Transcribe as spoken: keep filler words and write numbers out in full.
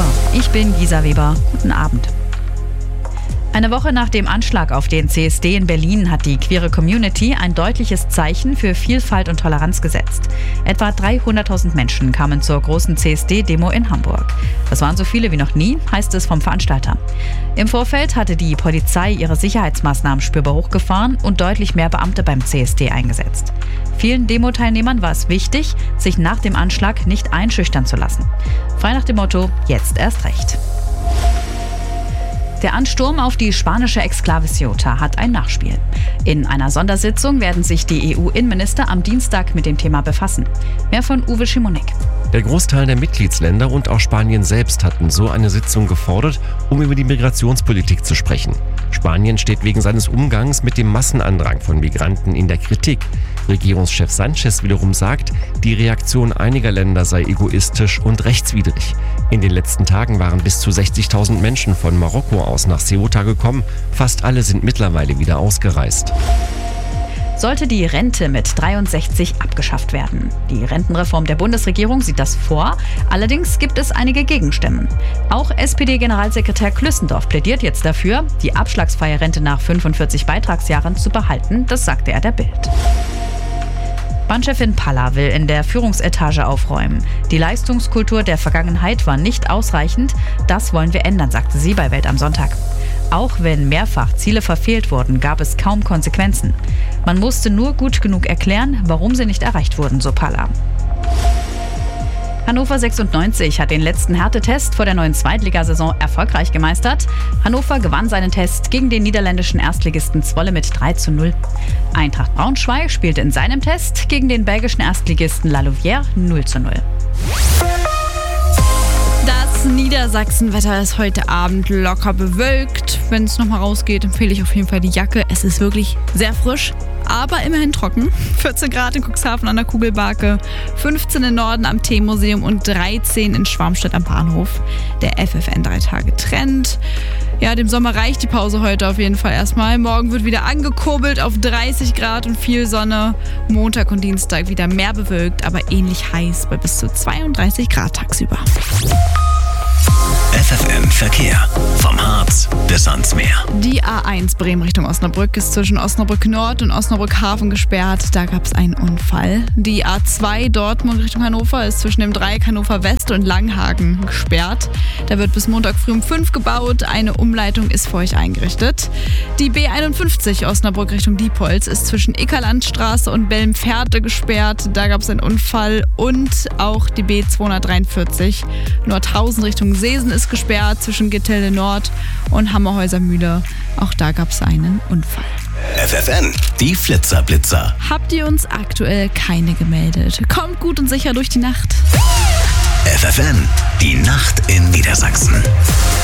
ich bin Gisa Weber. Guten Abend. Eine Woche nach dem Anschlag auf den C S D in Berlin hat die queere Community ein deutliches Zeichen für Vielfalt und Toleranz gesetzt. Etwa dreihunderttausend Menschen kamen zur großen C S D-Demo in Hamburg. Das waren so viele wie noch nie, heißt es vom Veranstalter. Im Vorfeld hatte die Polizei ihre Sicherheitsmaßnahmen spürbar hochgefahren und deutlich mehr Beamte beim C S D eingesetzt. Vielen Demo-Teilnehmern war es wichtig, sich nach dem Anschlag nicht einschüchtern zu lassen. Frei nach dem Motto, jetzt erst recht. Der Ansturm auf die spanische Exklave Ceuta hat ein Nachspiel. In einer Sondersitzung werden sich die E U-Innenminister am Dienstag mit dem Thema befassen. Mehr von Uwe Schimonek. Der Großteil der Mitgliedsländer und auch Spanien selbst hatten so eine Sitzung gefordert, um über die Migrationspolitik zu sprechen. Spanien steht wegen seines Umgangs mit dem Massenandrang von Migranten in der Kritik. Regierungschef Sánchez wiederum sagt, die Reaktion einiger Länder sei egoistisch und rechtswidrig. In den letzten Tagen waren bis zu sechzigtausend Menschen von Marokko aus nach Ceuta gekommen. Fast alle sind mittlerweile wieder ausgereist. Sollte die Rente mit dreiundsechzig abgeschafft werden. Die Rentenreform der Bundesregierung sieht das vor, allerdings gibt es einige Gegenstimmen. Auch S P D-Generalsekretär Klüssendorf plädiert jetzt dafür, die abschlagsfreie Rente nach fünfundvierzig Beitragsjahren zu behalten, das sagte er der Bild. Bahnchefin Palla will in der Führungsetage aufräumen. Die Leistungskultur der Vergangenheit war nicht ausreichend, das wollen wir ändern, sagte sie bei Welt am Sonntag. Auch wenn mehrfach Ziele verfehlt wurden, gab es kaum Konsequenzen. Man musste nur gut genug erklären, warum sie nicht erreicht wurden, so Palla. Hannover sechsundneunzig hat den letzten Härtetest vor der neuen Zweitligasaison erfolgreich gemeistert. Hannover gewann seinen Test gegen den niederländischen Erstligisten Zwolle mit drei zu null. Eintracht Braunschweig spielte in seinem Test gegen den belgischen Erstligisten La Louvière null zu null. Das Niedersachsenwetter ist heute Abend locker bewölkt. Wenn es nochmal rausgeht, empfehle ich auf jeden Fall die Jacke. Es ist wirklich sehr frisch, aber immerhin trocken. vierzehn Grad in Cuxhaven an der Kugelbarke, fünfzehn im Norden am Teemuseum und dreizehn in Schwarmstedt am Bahnhof. Der F F N drei Tage Trend. Ja, dem Sommer reicht die Pause heute auf jeden Fall erstmal. Morgen wird wieder angekurbelt auf dreißig Grad und viel Sonne. Montag und Dienstag wieder mehr bewölkt, aber ähnlich heiß bei bis zu zweiunddreißig Grad tagsüber. F F M Verkehr. Vom Harz bis ans Meer. Die A eins Bremen Richtung Osnabrück ist zwischen Osnabrück Nord und Osnabrück Hafen gesperrt. Da gab es einen Unfall. Die A zwei Dortmund Richtung Hannover ist zwischen dem Dreieck Hannover West und Langhagen gesperrt. Da wird bis Montag früh um fünf gebaut. Eine Umleitung ist für euch eingerichtet. Die B einundfünfzig Osnabrück Richtung Diepholz ist zwischen Ickerlandstraße und Bellenpferde gesperrt. Da gab es einen Unfall. Und auch die B zweihundertdreiundvierzig Nordhausen Richtung Seesen ist gesperrt zwischen Gittelde Nord und Hammerhäuser Mühle. Auch da gab es einen Unfall. F F N, die Flitzer-Blitzer. Habt ihr uns aktuell keine gemeldet? Kommt gut und sicher durch die Nacht. F F N, die Nacht in Niedersachsen.